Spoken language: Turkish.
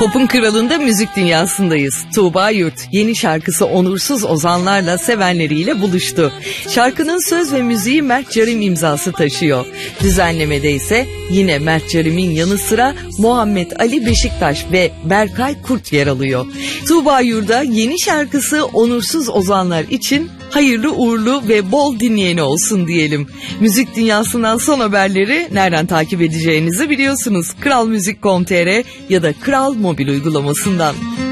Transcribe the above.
Pop'un kralında müzik dünyasındayız. Tuğba Yurt yeni şarkısı Onursuz Ozanlarla sevenleriyle buluştu. Şarkının söz ve müziği Mert Carim imzası taşıyor. Düzenlemede ise yine Mert Carim'in yanı sıra Muhammed Ali Beşiktaş ve Berkay Kurt yer alıyor. Tuğba Yurt'a yeni şarkısı Onursuz Ozanlar için hayırlı uğurlu ve bol dinleyeni olsun diyelim. Müzik dünyasından son haberleri nereden takip edeceğinizi biliyorsunuz. Kralmuzik.com.tr ya da Kral Mobil uygulamasından.